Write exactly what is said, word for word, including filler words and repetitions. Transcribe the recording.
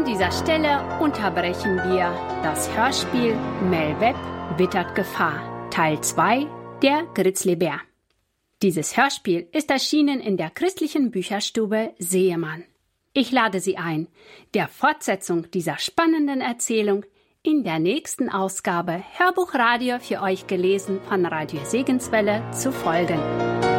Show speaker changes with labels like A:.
A: An dieser Stelle unterbrechen wir das Hörspiel Mel Webb wittert Gefahr, Teil zwei, der Grizzlybär. Dieses Hörspiel ist erschienen in der christlichen Bücherstube Seemann. Ich lade Sie ein, der Fortsetzung dieser spannenden Erzählung in der nächsten Ausgabe Hörbuchradio für euch gelesen von Radio Segenswelle zu folgen.